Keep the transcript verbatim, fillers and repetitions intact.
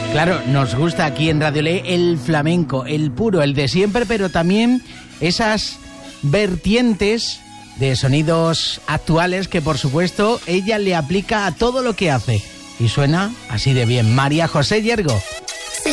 Claro, nos gusta aquí en Radio Le el flamenco, el puro, el de siempre, pero también esas vertientes de sonidos actuales que, por supuesto, ella le aplica a todo lo que hace. Y suena así de bien. María José Yergo.